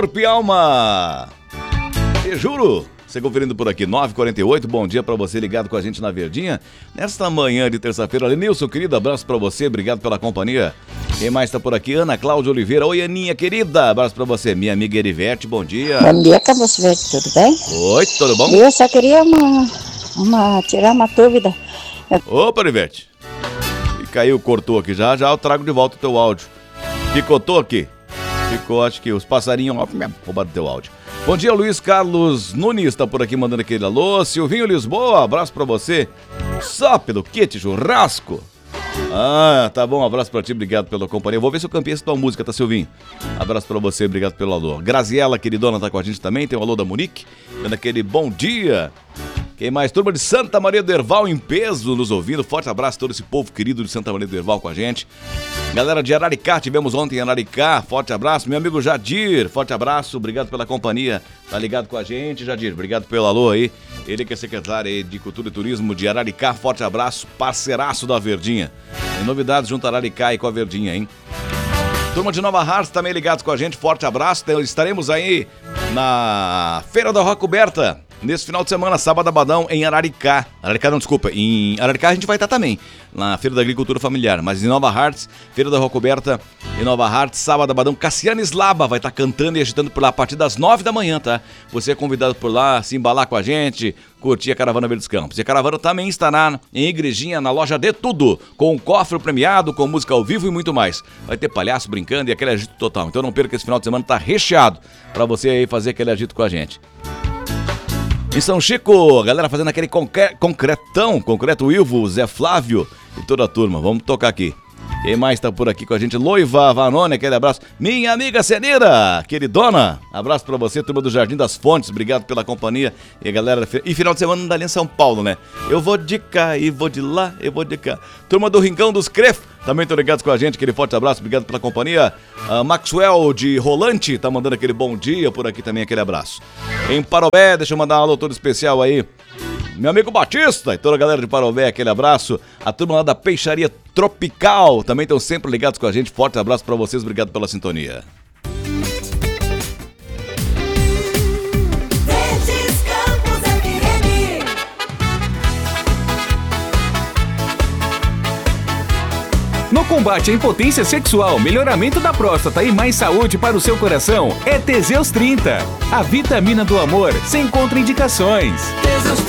corpo e alma. Te juro. Você conferindo por aqui, 9h48, bom dia pra você ligado com a gente na Verdinha. Nesta manhã de terça-feira, Lenilson, querido, abraço pra você, obrigado pela companhia. Quem mais tá por aqui? Ana Cláudia Oliveira. Oi, Aninha, querida, abraço pra você. Minha amiga Erivete, bom dia. Bom dia, Carlos Verde, tudo bem? Oi, tudo bom? Eu só queria tirar uma dúvida. Opa, Erivete. E caiu, cortou aqui, já eu trago de volta o teu áudio. Picotou aqui? Ficou, acho que os passarinhos roubaram o teu áudio. Bom dia, Luiz Carlos Nunes tá por aqui mandando aquele alô. Silvinho Lisboa, abraço pra você. Só pelo kit churrasco. Ah, tá bom, abraço pra ti, obrigado pela companhia. Vou ver se eu campeei essa tua música, tá, Silvinho? Abraço pra você, obrigado pelo alô. Graziela, queridona, tá com a gente também. Tem o alô da Monique, dando aquele bom dia. Quem mais? Turma de Santa Maria do Herval em peso nos ouvindo. Forte abraço a todo esse povo querido de Santa Maria do Herval com a gente. Galera de Araricá, tivemos ontem em Araricá. Forte abraço. Meu amigo Jadir, forte abraço. Obrigado pela companhia. Tá ligado com a gente, Jadir? Obrigado pelo alô aí. Ele que é secretário aí de Cultura e Turismo de Araricá. Forte abraço. Parceiraço da Verdinha. Tem novidades junto a Araricá e com a Verdinha, hein? Turma de Nova Hartz também ligados com a gente. Forte abraço. Estaremos aí na Feira da Roca Coberta. Nesse final de semana, sábado abadão, em Araricá. Em Araricá a gente vai estar também, na Feira da Agricultura Familiar. Mas em Nova Hartz, Feira da Rua Coberta, em Nova Hartz, sábado abadão, Cassiane Slaba vai estar cantando e agitando por lá a partir das 9 da manhã, tá? Você é convidado por lá, se embalar com a gente, curtir a Caravana Verdes Campos. E a Caravana também estará em Igrejinha, na loja de tudo, com um cofre premiado, com música ao vivo e muito mais. Vai ter palhaço brincando e aquele agito total. Então não perca, esse final de semana tá recheado pra você aí fazer aquele agito com a gente. Em São Chico, a galera fazendo aquele concreto Ilvo, Zé Flávio e toda a turma. Vamos tocar aqui. Quem mais tá por aqui com a gente? Loiva Vanoni, aquele abraço. Minha amiga Ceneira, queridona. Abraço pra você, turma do Jardim das Fontes. Obrigado pela companhia. E a galera... E final de semana ali em São Paulo, né? Eu vou de cá e vou de lá, eu vou de cá. Turma do Rincão dos Cref, também estão ligados com a gente. Aquele forte abraço, obrigado pela companhia. Maxwell de Rolante tá mandando aquele bom dia por aqui também, aquele abraço. Em Parobé, deixa eu mandar um alô todo especial aí. Meu amigo Batista e toda a galera de Parobé, aquele abraço. A turma lá da Peixaria Tropical também estão sempre ligados com a gente. Forte abraço pra vocês, obrigado pela sintonia. No combate à impotência sexual, melhoramento da próstata e mais saúde para o seu coração, é Teseus 30. A vitamina do amor sem contraindicações.